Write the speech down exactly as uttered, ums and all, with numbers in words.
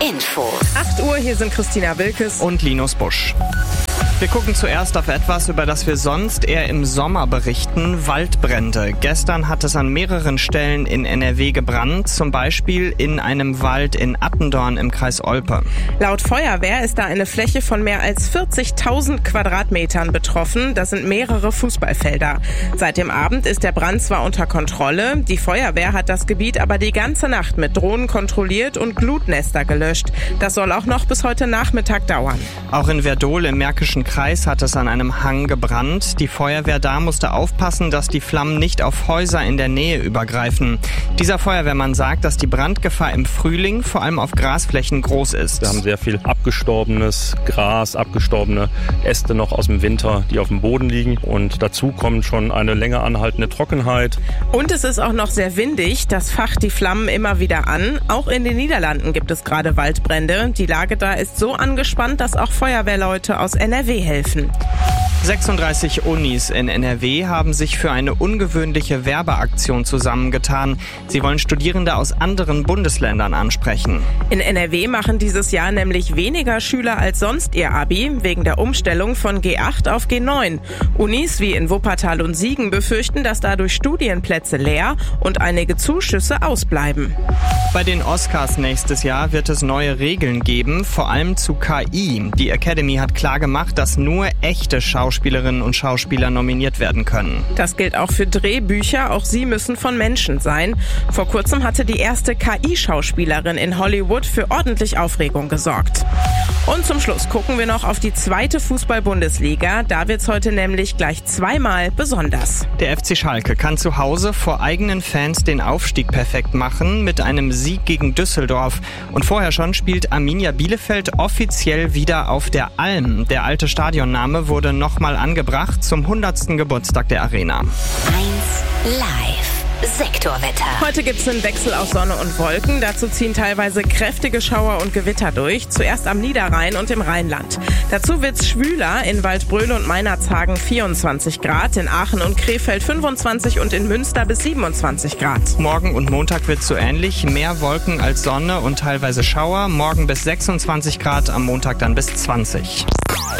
Info. acht Uhr, hier sind Christina Wilkes und Linus Busch. Wir gucken zuerst auf etwas, über das wir sonst eher im Sommer berichten: Waldbrände. Gestern hat es an mehreren Stellen in N R W gebrannt, zum Beispiel in einem Wald in Attendorn im Kreis Olpe. Laut Feuerwehr ist da eine Fläche von mehr als vierzigtausend Quadratmetern betroffen. Das sind mehrere Fußballfelder. Seit dem Abend ist der Brand zwar unter Kontrolle, die Feuerwehr hat das Gebiet aber die ganze Nacht mit Drohnen kontrolliert und Glutnester gelöscht. Das soll auch noch bis heute Nachmittag dauern. Auch in Werdohl im Märkischen Kreis hat es an einem Hang gebrannt. Die Feuerwehr da musste aufpassen, dass die Flammen nicht auf Häuser in der Nähe übergreifen. Dieser Feuerwehrmann sagt, dass die Brandgefahr im Frühling vor allem auf Grasflächen groß ist. Wir haben sehr viel abgestorbenes Gras, abgestorbene Äste noch aus dem Winter, die auf dem Boden liegen. Und dazu kommt schon eine länger anhaltende Trockenheit. Und es ist auch noch sehr windig. Das facht die Flammen immer wieder an. Auch in den Niederlanden gibt es gerade Waldbrände. Die Lage da ist so angespannt, dass auch Feuerwehrleute aus N R W helfen. sechsunddreißig Unis in N R W haben sich für eine ungewöhnliche Werbeaktion zusammengetan. Sie wollen Studierende aus anderen Bundesländern ansprechen. In N R W machen dieses Jahr nämlich weniger Schüler als sonst ihr Abi, wegen der Umstellung von G acht auf G neun. Unis wie in Wuppertal und Siegen befürchten, dass dadurch Studienplätze leer und einige Zuschüsse ausbleiben. Bei den Oscars nächstes Jahr wird es neue Regeln geben, vor allem zu K I. Die Academy hat klargemacht, dass nur echte Schauspielerinnen und Schauspieler nominiert werden können. Das gilt auch für Drehbücher, auch sie müssen von Menschen sein. Vor kurzem hatte die erste K I-Schauspielerin in Hollywood für ordentlich Aufregung gesorgt. Und zum Schluss gucken wir noch auf die zweite Fußball-Bundesliga. Da wird's heute nämlich gleich zweimal besonders. Der F C Schalke kann zu Hause vor eigenen Fans den Aufstieg perfekt machen mit einem Sieg gegen Düsseldorf. Und vorher schon spielt Arminia Bielefeld offiziell wieder auf der Alm. Der alte Stadionname wurde nochmal angebracht zum hundertsten Geburtstag der Arena. eins live. Sektorwetter. Heute gibt's einen Wechsel aus Sonne und Wolken. Dazu ziehen teilweise kräftige Schauer und Gewitter durch. Zuerst am Niederrhein und im Rheinland. Dazu wird's schwüler. In Waldbröl und Meinerzhagen vierundzwanzig Grad, in Aachen und Krefeld fünfundzwanzig und in Münster bis siebenundzwanzig Grad. Morgen und Montag wird's so ähnlich. Mehr Wolken als Sonne und teilweise Schauer. Morgen bis sechsundzwanzig Grad, am Montag dann bis zwanzig.